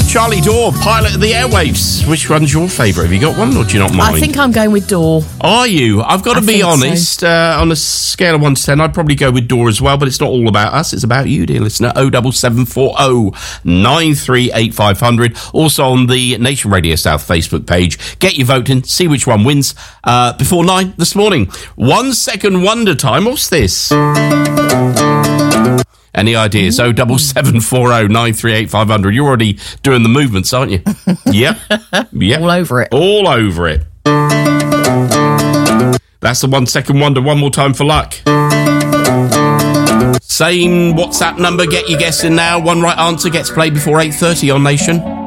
Charlie Dore, Pilot of the Airwaves. Which one's your favourite? Have you got one or do you not mind? I think I'm going with Dore. Are you? I've got to be honest. So. On a scale of 1 to 10, I'd probably go with Dore as well, but it's not all about us. It's about you, dear listener. 07740 938 500. Also on the Nation Radio South Facebook page. Get your vote in. See which one wins before 9 this morning. 1 second wonder time. What's this? Any ideas? 07740 938 500. You're already doing the movements, aren't you? Yep. All over it. All over it. That's the 1 second wonder. One more time for luck. Same WhatsApp number. Get your guess in now. One right answer gets played before 8:30 on Nation.